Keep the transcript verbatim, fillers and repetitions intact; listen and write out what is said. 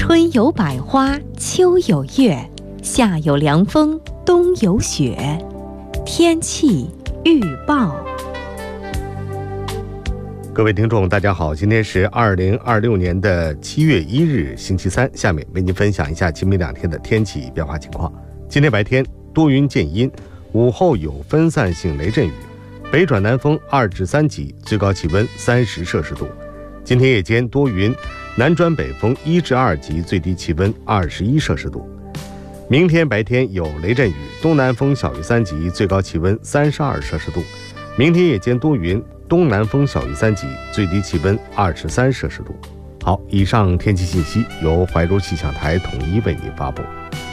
春有百花，秋有月，夏有凉风，冬有雪。天气预报。 各位听众大家好，今天是二零二六年的七月一日星期三，下面为您分享一下今明两天的天气变化情况。今天白天多云见阴，午后有分散性雷阵雨，北转南风二至三级，最高气温三十摄氏度。今天夜间多云，南转北风一至二级，最低气温二十一摄氏度。明天白天有雷阵雨，东南风小于三级，最高气温三十二摄氏度。明天夜间多云，东南风小于三级，最低气温二十三摄氏度。好，以上天气信息由怀柔气象台统一为您发布。